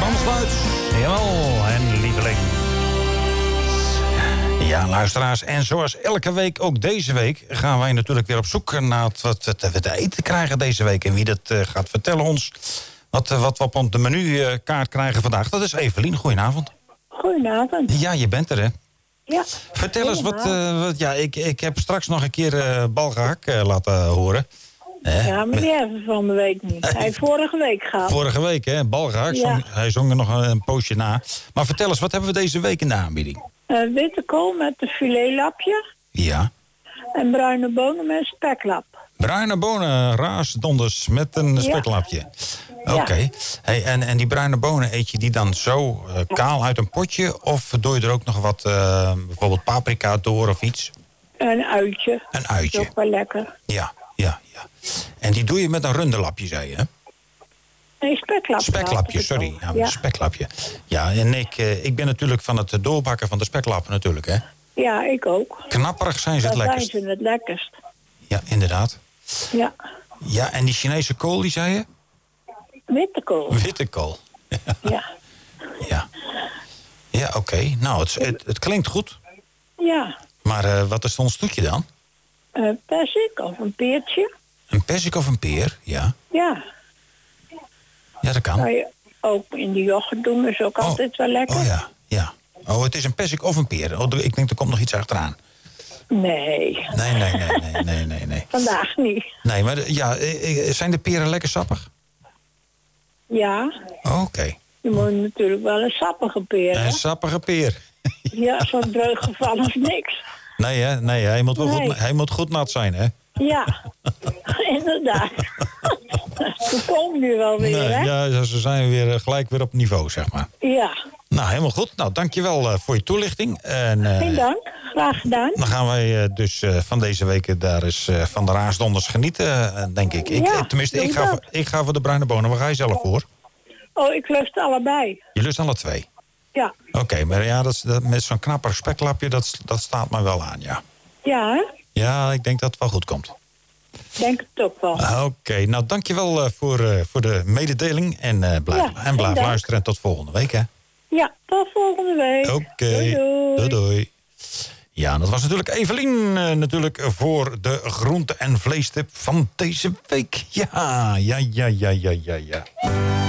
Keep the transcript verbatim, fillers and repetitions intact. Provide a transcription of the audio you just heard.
Frans-Duits. Jawel, en lieveling. Ja, luisteraars. En zoals elke week, ook deze week, gaan wij natuurlijk weer op zoek naar wat we te eten krijgen deze week. En wie dat uh, gaat vertellen ons wat, uh, wat we op de menukaart krijgen vandaag. Dat is Evelien. Goedenavond. Goedenavond. Ja, je bent er, hè? Ja. Vertel eens wat, uh, wat... Ja, ik, ik heb straks nog een keer uh, balgehak uh, laten horen. Eh? Ja, maar die hebben van de week niet. Hij heeft vorige week gehad. Vorige week, hè? Balgehak. Ja. Zong, hij zong er nog een, een poosje na. Maar vertel eens, wat hebben we deze week in de aanbieding? Uh, witte kool met een filetlapje. Ja. En bruine bonen met een speklap. Bruine bonen, raasdonders met een ja. speklapje. Oké. Okay. Ja. Hey, en, en die bruine bonen, eet je die dan zo uh, kaal uit een potje? Of doe je er ook nog wat, uh, bijvoorbeeld paprika door of iets? Een uitje. Een uitje. Dat is ook wel lekker. Ja, ja, ja. En die doe je met een runderlapje, zei je, hè? Nee, speklapje. Speklapje, sorry. Ja, ja. Speklapje. Ja, en ik, uh, ik ben natuurlijk van het doorbakken van de speklappen natuurlijk, hè? Ja, ik ook. Knapperig zijn ze het dat lekkerst. zijn ze het lekkerst. Ja, inderdaad. Ja. Ja, en die Chinese kool, die zei je? Witte kool. Witte kool. Ja. Ja. Ja, oké. Okay. Nou, het, het, het klinkt goed. Ja. Maar uh, wat is ons toetje dan? Een uh, persik of een peertje. Een persik of een peer, ja. Ja. Ja, dat kan. Kan je ook in de yoghurt doen, is ook oh. altijd wel lekker. Oh ja, ja. Oh, het is een persik of een peer. Oh, ik denk, er komt nog iets achteraan. Nee. Nee, nee, nee, nee, nee, nee. nee. Vandaag niet. Nee, maar de, ja, zijn de peren lekker sappig? Ja. Oh, oké. Okay. Je moet natuurlijk wel een sappige peer, hè? Een sappige peer. Ja, zo'n dreuggeval of niks. Nee, hè? Nee, hij moet, wel nee. Goed, hij moet goed nat zijn, hè? Ja, inderdaad. Ze komen nu wel weer, nee, hè? Ja, ze zijn weer gelijk weer op niveau, zeg maar. Ja. Nou, helemaal goed. Nou, dankjewel uh, voor je toelichting. En, uh, Geen dank. Graag gedaan. Dan gaan wij uh, dus uh, van deze week daar eens uh, van de raasdonders genieten, uh, denk ik. ik ja, tenminste, ik ga, voor, ik ga voor de bruine bonen. Waar ga je zelf voor? Oh, ik lust allebei. Je lust alle twee? Ja. Oké, okay, maar ja, dat, dat, met zo'n knapper speklapje, dat, dat staat me wel aan, ja. Ja, hè? Ja, ik denk dat het wel goed komt. Denk het ook wel. Oké, okay, nou dankjewel uh, voor, uh, voor de mededeling. En uh, blijf, ja, en blijf luisteren en tot volgende week, hè? Ja, tot volgende week. Oké, okay. doei, doei. doei. Ja, dat was natuurlijk Evelien, uh, natuurlijk voor de groente- en vleestip van deze week. Ja, ja, ja, ja, ja, ja, ja.